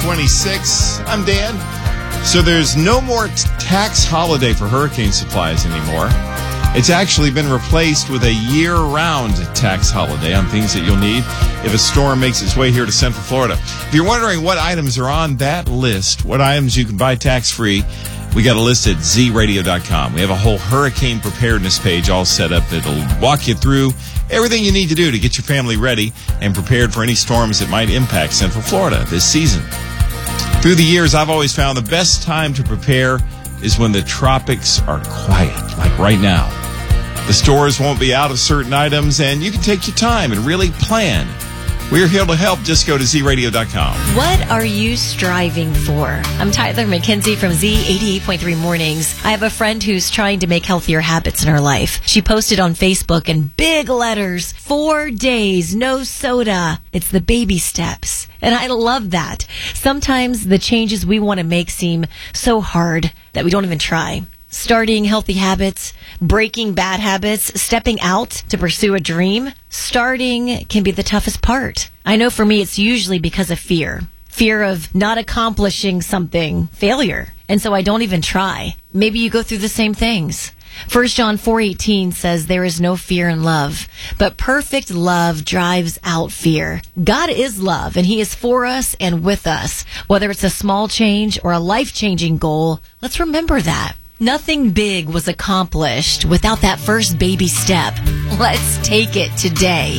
12:26. I'm Dan. So there's no more tax holiday for hurricane supplies anymore. It's actually been replaced with a year-round tax holiday on things that you'll need if a storm makes its way here to Central Florida. If you're wondering what items are on that list, what items you can buy tax-free, we got a list at zradio.com. We have a whole hurricane preparedness page all set up that'll walk you through everything you need to do to get your family ready and prepared for any storms that might impact Central Florida this season. Through the years, I've always found the best time to prepare is when the tropics are quiet, like right now. The stores won't be out of certain items, and you can take your time and really plan. We're here to help. Just go to zradio.com. What are you striving for? I'm Tyler McKenzie from Z88.3 Mornings. I have a friend who's trying to make healthier habits in her life. She posted on Facebook in big letters, 4 days, no soda. It's the baby steps. And I love that. Sometimes the changes we want to make seem so hard that we don't even try. Starting healthy habits, breaking bad habits, stepping out to pursue a dream. Starting can be the toughest part. I know for me, it's usually because of fear. Fear of not accomplishing something, failure. And so I don't even try. Maybe you go through the same things. 1 John 4:18 says there is no fear in love, but perfect love drives out fear. God is love, and He is for us and with us. Whether it's a small change or a life-changing goal, let's remember that. Nothing big was accomplished without that first baby step. Let's take it today.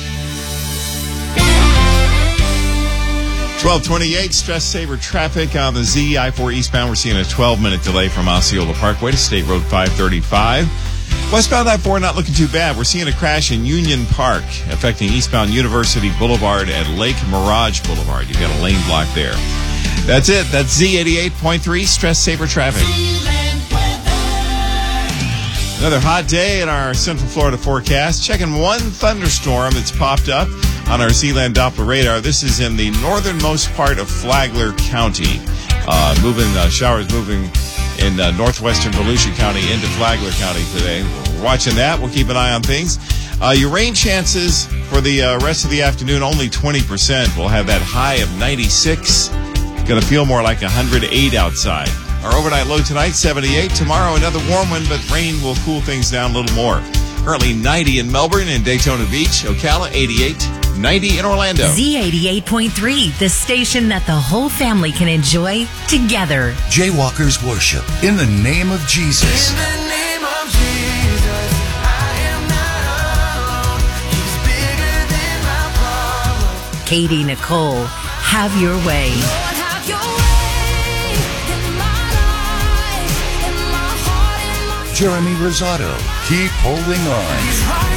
12:28, stress saver traffic on the Z I-4 eastbound. We're seeing a 12-minute delay from Osceola Parkway to State Road 535. Westbound I-4 not looking too bad. We're seeing a crash in Union Park affecting eastbound University Boulevard at Lake Mirage Boulevard. You've got a lane block there. That's it. That's Z88.3 stress saver traffic. Another hot day in our Central Florida forecast. Checking one thunderstorm that's popped up on our Zealand Doppler radar. This is in the northernmost part of Flagler County. Showers moving in northwestern Volusia County into Flagler County today. We're watching that. We'll keep an eye on things. Your rain chances for the rest of the afternoon, only 20%. We'll have that high of 96. Going to feel more like 108 outside. Our overnight low tonight, 78. Tomorrow, another warm one, but rain will cool things down a little more. Currently 90 in Melbourne and Daytona Beach. Ocala, 88. 90 in Orlando. Z88.3, the station that the whole family can enjoy together. Jaywalkers worship in the name of Jesus. In the name of Jesus, I am not alone. He's bigger than my problem. Katie Nicole, have your way. Lord, have your way in my life, in my heart, in my Jeremy Rosado, keep holding on. He's right